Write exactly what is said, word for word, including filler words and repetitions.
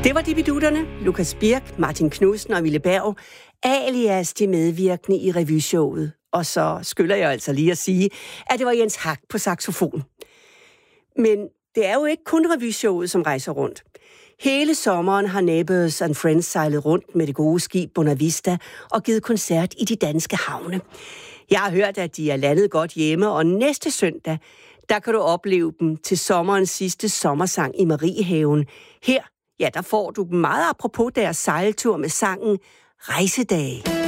Det var Dibidutterne, Lukas Birk, Martin Knudsen og Ville Berg, alias de medvirkende i revyshowet. Og så skylder jeg altså lige at sige, at det var Jens Hak på saxofon. Men det er jo ikke kun revyshowet, som rejser rundt. Hele sommeren har Neighbors and Friends sejlet rundt med det gode skib Bonavista og givet koncert i de danske havne. Jeg har hørt, at de er landet godt hjemme, og næste søndag, der kan du opleve dem til sommerens sidste sommersang i Mariehaven. Her, ja, der får du dem meget apropos deres sejltur med sangen Rejsedage.